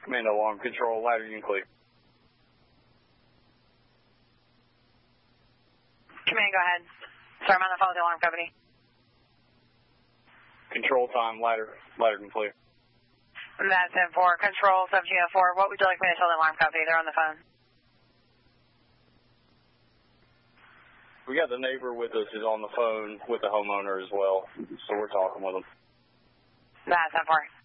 Command alarm control, ladder unit clear. Command, go ahead. Sorry, I'm on the phone with the alarm company. Control time, ladder unit clear. That's in for control, subunit 4. What would you like me to tell the alarm company? They're on the phone. We got the neighbor with us who's on the phone with the homeowner as well, so we're talking with them. That's in for.